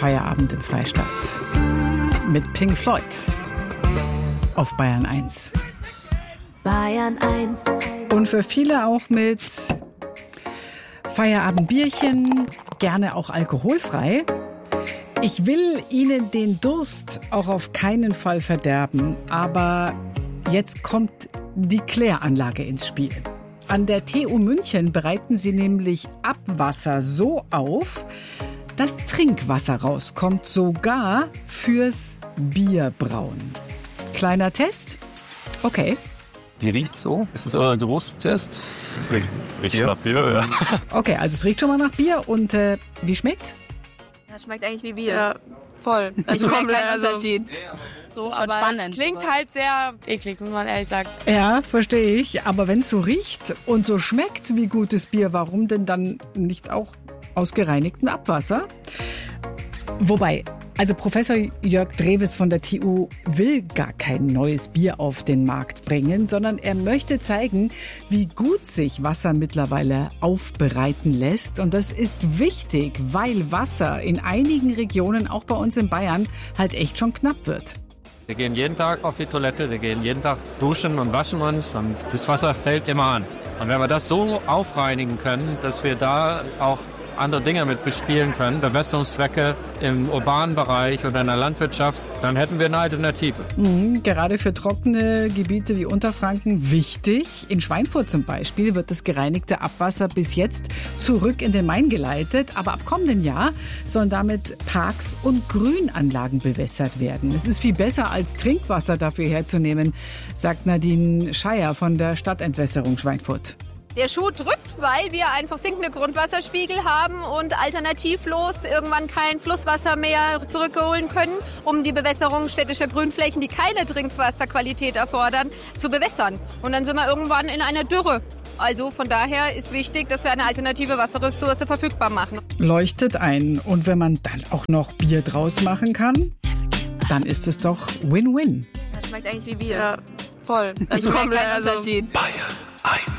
Feierabend im Freistaat mit Pink Floyd auf Bayern 1. Bayern 1. Und für viele auch mit Feierabendbierchen, gerne auch alkoholfrei. Ich will Ihnen den Durst auch auf keinen Fall verderben, aber jetzt kommt die Kläranlage ins Spiel. An der TU München bereiten sie nämlich Abwasser so auf, dass Trinkwasser rauskommt, sogar fürs Bierbrauen. Kleiner Test? Okay. Wie riecht's so? Ist es euer Geruchstest? Riecht nach Bier, ja. Okay, also es riecht schon mal nach Bier. Und wie schmeckt's? Das schmeckt eigentlich wie Bier. Ja, voll. Also ich merke keinen Unterschied. So, aber spannend. Klingt halt sehr eklig, muss man ehrlich sagen. Ja, verstehe ich. Aber wenn es so riecht und so schmeckt wie gutes Bier, warum denn dann nicht auch aus gereinigtem Abwasser? Wobei, also Professor Jörg Drewes von der TU will gar kein neues Bier auf den Markt bringen, sondern er möchte zeigen, wie gut sich Wasser mittlerweile aufbereiten lässt. Und das ist wichtig, weil Wasser in einigen Regionen, auch bei uns in Bayern, halt echt schon knapp wird. Wir gehen jeden Tag auf die Toilette, wir gehen jeden Tag duschen und waschen uns und das Wasser fällt immer an. Und wenn wir das so aufreinigen können, dass wir da auch andere Dinge mit bespielen können, Bewässerungszwecke im urbanen Bereich oder in der Landwirtschaft, dann hätten wir eine Alternative. Gerade für trockene Gebiete wie Unterfranken wichtig. In Schweinfurt zum Beispiel wird das gereinigte Abwasser bis jetzt zurück in den Main geleitet. Aber ab kommenden Jahr sollen damit Parks und Grünanlagen bewässert werden. Es ist viel besser als Trinkwasser dafür herzunehmen, sagt Nadine Scheier von der Stadtentwässerung Schweinfurt. Der Schuh drückt, weil wir einfach sinkende Grundwasserspiegel haben und alternativlos irgendwann kein Flusswasser mehr zurückholen können, um die Bewässerung städtischer Grünflächen, die keine Trinkwasserqualität erfordern, zu bewässern. Und dann sind wir irgendwann in einer Dürre. Also von daher ist wichtig, dass wir eine alternative Wasserressource verfügbar machen. Leuchtet ein. Und wenn man dann auch noch Bier draus machen kann, dann ist es doch Win-Win. Das schmeckt eigentlich wie Bier. Ja, voll. Also ich merke keinen Unterschied. Bayern 1.